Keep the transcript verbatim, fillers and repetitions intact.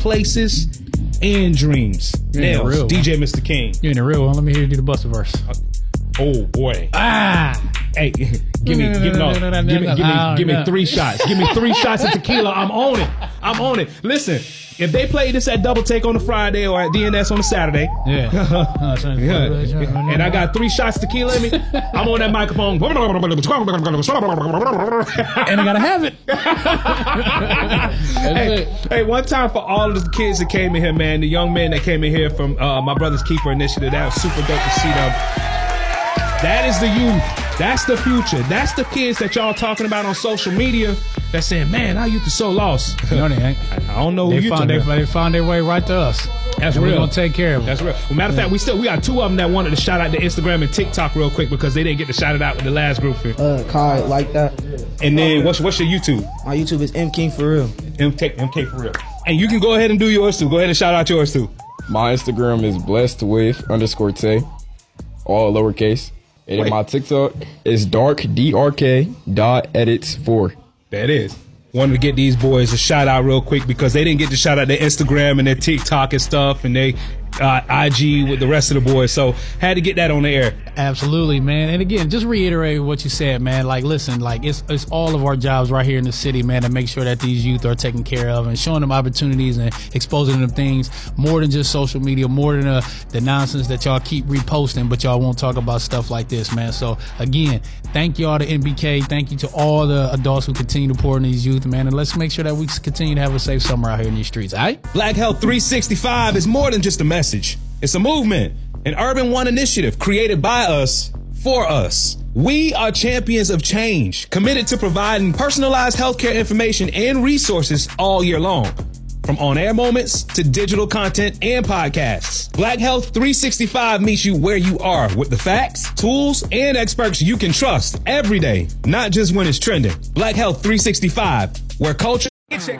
places and dreams. Nails, D J Mister King. You in the real one. Let me hear you do the Busta verse. Uh, oh boy. Ah. Hey, give me, give me, no, give me, give me, give me three shots. Give me three shots of tequila. I'm on it. I'm on it. Listen, if they play this at Double Take on a Friday or at D N S on a Saturday, yeah, yeah. and I got three shots of tequila in me, I'm on that microphone. And I gotta have it. hey, hey, one time for all of the kids that came in here, man, the young men that came in here from uh, my Brother's Keeper Initiative, that was super dope to see them. That is the youth. That's the future. That's the kids that y'all talking about on social media that's saying, man, our youth is so lost. No, they ain't. I don't know who they you found, they, they found their way right to us. That's and real. We're going to take care of them. That's real. Well, matter of yeah. fact, we still we got two of them that wanted to shout out to Instagram and TikTok real quick because they didn't get to shout it out with the last group here. Uh, Kai, like that. And then what's what's your YouTube? My YouTube is M King for real. M K, M K for real. And you can go ahead and do yours too. Go ahead and shout out yours too. My Instagram is blessed with underscore Tay, all lowercase. And Wait. in my TikTok is dark D R K dot edits four. That is. Wanted to get these boys a shout out real quick because they didn't get to shout out their Instagram and their TikTok and stuff and they uh, I G with the rest of the boys. So had to get that on the air. Absolutely, man. And again, just reiterate what you said, man. Like, listen, like it's it's all of our jobs right here in the city, man, to make sure that these youth are taken care of and showing them opportunities and exposing them things more than just social media, more than uh, the nonsense that y'all keep reposting, but y'all won't talk about stuff like this, man. So again, thank y'all to N B K. Thank you to all the adults who continue to pour in these youth, man. And let's make sure that we continue to have a safe summer out here in these streets, all right? Black Health three sixty-five is more than just a message. It's a movement, an Urban One initiative created by us, for us. We are champions of change, committed to providing personalized healthcare information and resources all year long. From on-air moments to digital content and podcasts. Black Health three sixty-five meets you where you are with the facts, tools, and experts you can trust every day, not just when it's trending. Black Health three sixty-five, where culture...